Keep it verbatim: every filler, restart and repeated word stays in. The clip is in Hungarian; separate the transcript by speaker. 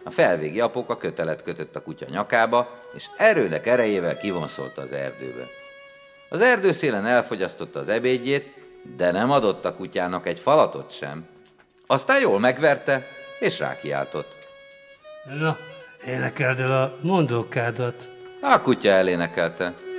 Speaker 1: A felvégi apuka kötelet kötött a kutya nyakába, és erőnek erejével kivonszolta az erdőbe. Az erdőszélen elfogyasztotta az ebédjét, de nem adott a kutyának egy falatot sem. Aztán jól megverte, és rákiáltott.
Speaker 2: Na, énekeld el a mondókádat.
Speaker 1: A kutya elénekelte.